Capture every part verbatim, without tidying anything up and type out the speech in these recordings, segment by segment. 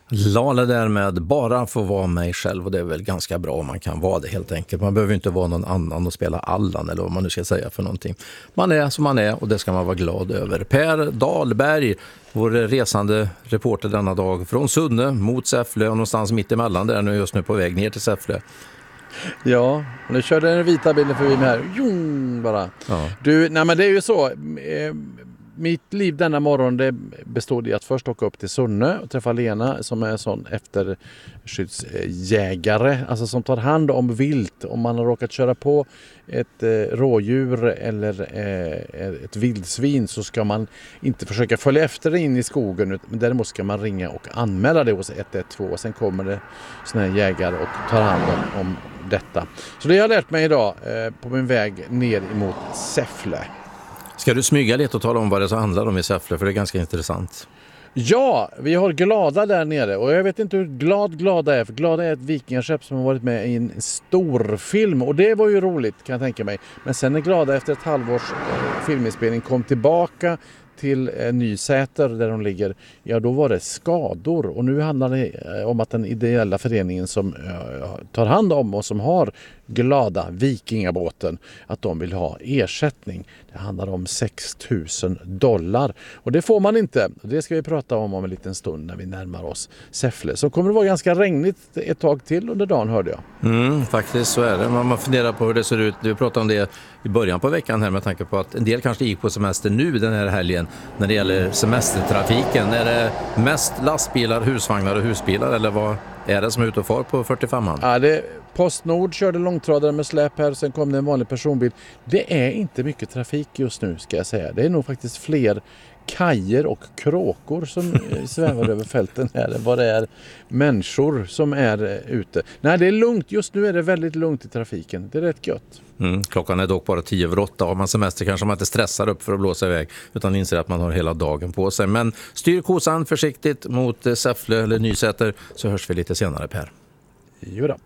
Lale där med bara få vara mig själv, och det är väl ganska bra om man kan vara det helt enkelt. Man behöver inte vara någon annan och spela Allan eller vad man nu ska säga för någonting. Man är som man är och det ska man vara glad över. Per Dahlberg, vår resande reporter denna dag från Sunne mot Säffle och någonstans mitt emellan där nu just nu på väg ner till Säffle. Ja, och nu körde den vita bilden förbi mig här. Jung, bara. Ja. Du, nej men det är ju så. Eh, mitt liv denna morgon det bestod i att först åka upp till Sunne och träffa Lena som är en sån efterskyddsjägare. Alltså som tar hand om vilt. Om man har råkat köra på ett eh, rådjur eller eh, ett vildsvin så ska man inte försöka följa efter det in i skogen. Men däremot ska man ringa och anmäla det hos ett ett två. Och sen kommer det såna här jägare och tar hand om, om detta. Så det har jag lärt mig idag eh, på min väg ner emot Säffle. Ska du smyga lite och tala om vad det så handlar om i Säffle, för det är ganska intressant. Ja, vi har Glada där nere och jag vet inte hur glad Glada är, för Glada är ett vikingaskepp som har varit med i en stor film och det var ju roligt kan jag tänka mig. Men sen är Glada efter ett halvårs eh, filminspelning kom tillbaka till eh, Nysäter där de ligger, ja då var det skador och nu handlar det eh, om att den ideella föreningen som eh, tar hand om och som har Glada vikingabåten, att de vill ha ersättning. Det handlar om sex tusen dollar och det får man inte. Det ska vi prata om om en liten stund när vi närmar oss Säffle. Så kommer det vara ganska regnigt ett tag till under dagen, hörde jag. Mm, faktiskt så är det. Man funderar på hur det ser ut. Vi pratade om det i början på veckan här med tanke på att en del kanske gick på semester nu den här helgen när det gäller semestertrafiken. Är det mest lastbilar, husvagnar och husbilar eller vad är det som är ute och far på fyrtiofemman? Ja, det Postnord körde långtradare med släp här och sen kom det en vanlig personbil. Det är inte mycket trafik just nu ska jag säga. Det är nog faktiskt fler kajer och kråkor som svävar över fälten här än vad det är människor som är ute. Nej, det är lugnt. Just nu är det väldigt lugnt i trafiken. Det är rätt gött. Mm, klockan är dock bara tio över åtta. Har man semester kanske man inte stressar upp för att blåsa iväg utan inser att man har hela dagen på sig. Men styr kosan försiktigt mot Säffle eller Nysäter så hörs vi lite senare, Per. Jo då.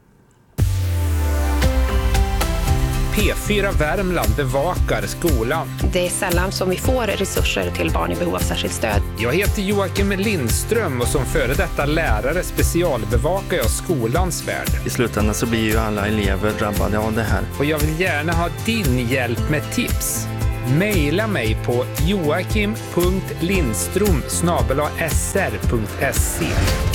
P fyra Värmland bevakar skolan. Det är sällan som vi får resurser till barn i behov av särskilt stöd. Jag heter Joakim Lindström och som före detta lärare specialbevakar jag skolans värld. I slutändan så blir ju alla elever drabbade av det här. Och jag vill gärna ha din hjälp med tips. Maila mig på joakim punkt lindström snabel-a s r punkt se.